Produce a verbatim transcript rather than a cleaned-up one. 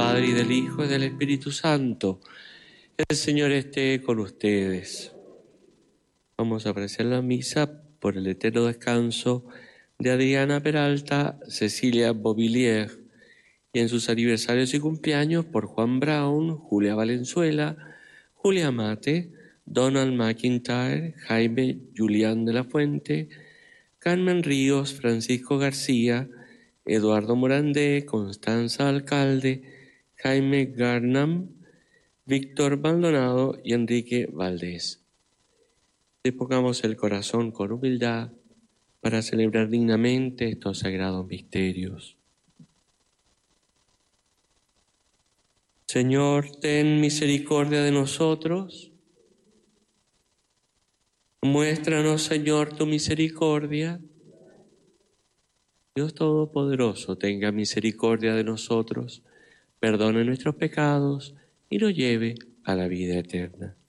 Padre, y del Hijo, y del Espíritu Santo. El Señor esté con ustedes. Vamos a ofrecer la misa por el eterno descanso de Adriana Peralta, Cecilia Bovillier, y en sus aniversarios y cumpleaños por Juan Brown, Julia Valenzuela, Julia Mate, Donald McIntyre, Jaime Julián de la Fuente, Carmen Ríos, Francisco García, Eduardo Morandé, Constanza Alcalde, Jaime Garnam, Víctor Maldonado y Enrique Valdés. Dispongamos el corazón con humildad para celebrar dignamente estos sagrados misterios. Señor, ten misericordia de nosotros. Muéstranos, Señor, tu misericordia. Dios Todopoderoso, tenga misericordia de nosotros, perdone nuestros pecados y nos lleve a la vida eterna.